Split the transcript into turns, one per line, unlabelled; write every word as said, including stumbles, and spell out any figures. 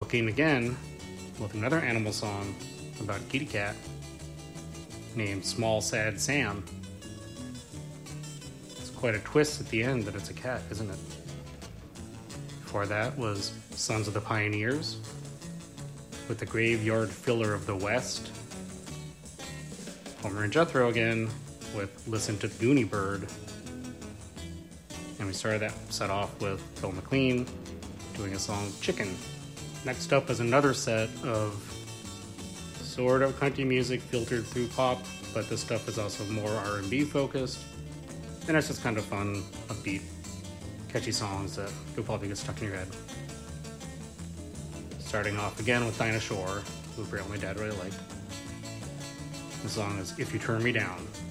McLean again with another animal song about a kitty cat named Small Sad Sam. It's quite a twist at the end that it's a cat, isn't it? Before that was Sons of the Pioneers with the Graveyard Filler of the West. Homer and Jethro again with Listen to Goonie Bird. And we started that set off with Phil McLean doing a song Chicken. Next up is another set of sort of country music filtered through pop, but this stuff is also more R and B focused. And it's just kind of fun, upbeat, catchy songs that you'll probably get stuck in your head. Starting off again with Dinah Shore, who apparently Dad really liked. The song is If You Turn Me Down.